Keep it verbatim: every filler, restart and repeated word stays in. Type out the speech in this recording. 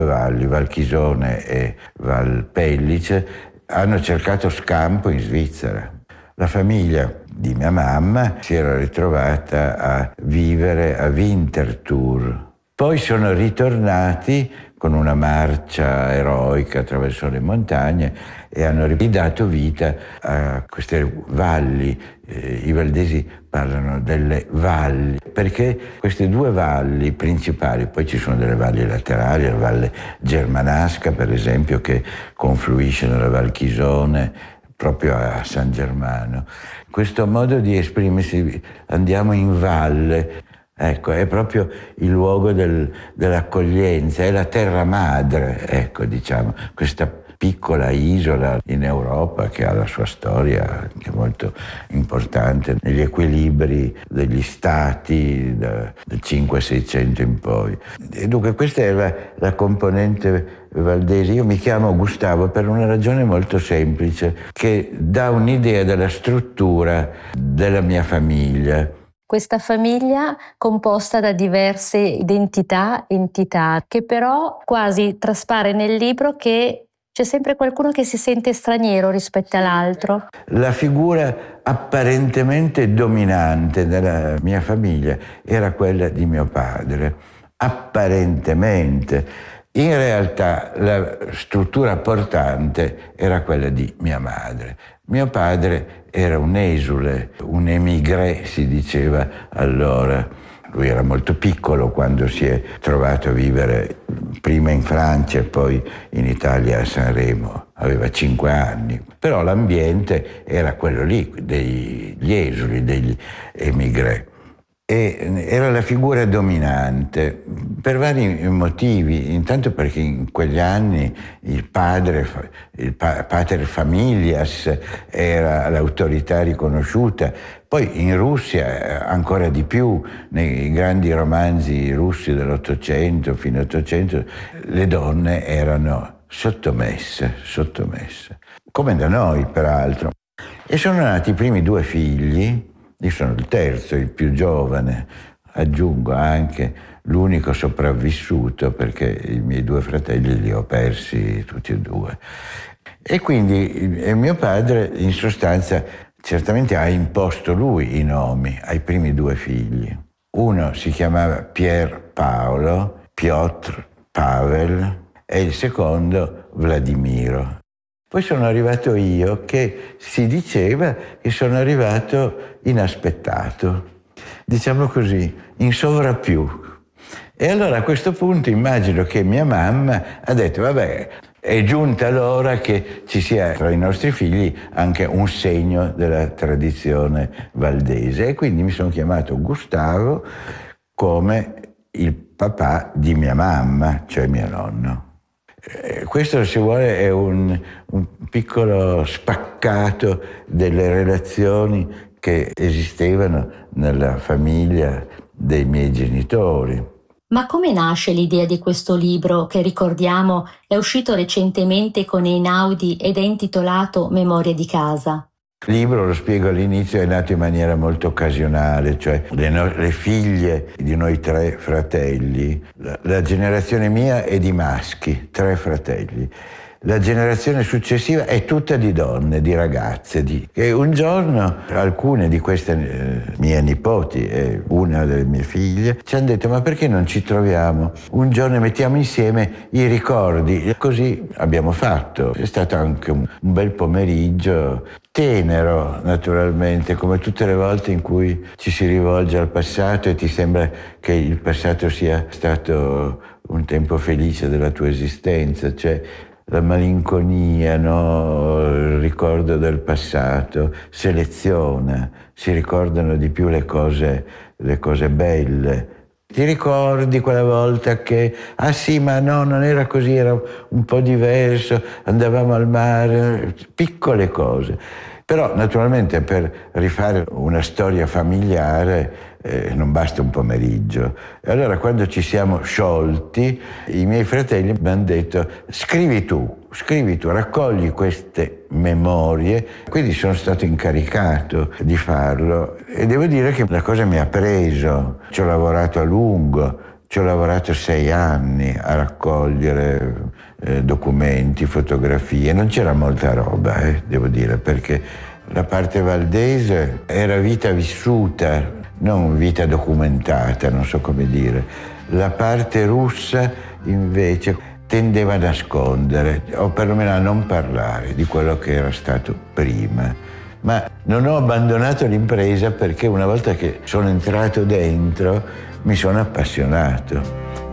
valli, Val Chisone e Val Pellice, hanno cercato scampo in Svizzera. La famiglia di mia mamma si era ritrovata a vivere a Winterthur. Poi sono ritornati con una marcia eroica attraverso le montagne e hanno ridato vita a queste valli. Eh, I valdesi parlano delle valli, perché queste due valli principali, poi ci sono delle valli laterali, la valle Germanasca per esempio, che confluisce nella Val Chisone proprio a San Germano. Questo modo di esprimersi, andiamo in valle, ecco, è proprio il luogo del, dell'accoglienza, è la terra madre, ecco, diciamo, questa piccola isola in Europa che ha la sua storia anche molto importante negli equilibri degli stati da, dal cinque seicento in poi. E dunque questa è la, la componente valdese. Io mi chiamo Gustavo per una ragione molto semplice, che dà un'idea della struttura della mia famiglia. Questa famiglia composta da diverse identità, entità, che però quasi traspare nel libro che c'è sempre qualcuno che si sente straniero rispetto all'altro. La figura apparentemente dominante della mia famiglia era quella di mio padre. Apparentemente. In realtà la struttura portante era quella di mia madre. Mio padre era un esule, un émigré si diceva allora. Lui era molto piccolo quando si è trovato a vivere prima in Francia e poi in Italia a Sanremo. Aveva cinque anni. Però l'ambiente era quello lì, degli esuli, degli émigré. E era la figura dominante per vari motivi. Intanto perché in quegli anni il padre, il pater familias era l'autorità riconosciuta. Poi in Russia ancora di più, nei grandi romanzi russi dell'Ottocento fino all'Ottocento, le donne erano sottomesse, sottomesse, come da noi peraltro. E sono nati i primi due figli. Io sono il terzo, il più giovane, aggiungo anche l'unico sopravvissuto perché i miei due fratelli li ho persi tutti e due. E quindi e mio padre in sostanza certamente ha imposto lui i nomi ai primi due figli. Uno si chiamava Pier Paolo, Piotr Pavel e il secondo Vladimiro. Poi sono arrivato io, che si diceva che sono arrivato inaspettato, diciamo così, in sovrappiù. E allora a questo punto immagino che mia mamma ha detto, vabbè, è giunta l'ora che ci sia tra i nostri figli anche un segno della tradizione valdese. E quindi mi sono chiamato Gustavo come il papà di mia mamma, cioè mio nonno. Questo, se vuole, è un, un piccolo spaccato delle relazioni che esistevano nella famiglia dei miei genitori. Ma come nasce l'idea di questo libro che, ricordiamo, è uscito recentemente con Einaudi ed è intitolato Memorie di casa? Il libro, lo spiego all'inizio, è nato in maniera molto occasionale, cioè le, no- le figlie di noi tre fratelli, la, la generazione mia è di maschi, tre fratelli. La generazione successiva è tutta di donne, di ragazze. Di... E un giorno alcune di queste eh, mie nipoti e una delle mie figlie ci hanno detto: ma perché non ci troviamo? Un giorno mettiamo insieme i ricordi. E così abbiamo fatto. È stato anche un, un bel pomeriggio, tenero naturalmente, come tutte le volte in cui ci si rivolge al passato e ti sembra che il passato sia stato un tempo felice della tua esistenza, cioè la malinconia, no? Il ricordo del passato seleziona, si ricordano di più le cose, le cose belle. Ti ricordi quella volta che, ah sì, ma no, non era così, era un po' diverso, andavamo al mare, piccole cose. Però naturalmente per rifare una storia familiare eh, non basta un pomeriggio. E allora quando ci siamo sciolti, i miei fratelli mi hanno detto: scrivi tu, scrivi tu, raccogli queste memorie. Quindi sono stato incaricato di farlo e devo dire che la cosa mi ha preso. Ci ho lavorato a lungo, Ci ho lavorato sei anni a raccogliere eh, documenti, fotografie. Non c'era molta roba, eh, devo dire, perché la parte valdese era vita vissuta, non vita documentata, non so come dire. La parte russa invece tendeva a nascondere, o perlomeno a non parlare di quello che era stato prima. Ma non ho abbandonato l'impresa perché una volta che sono entrato dentro mi sono appassionato.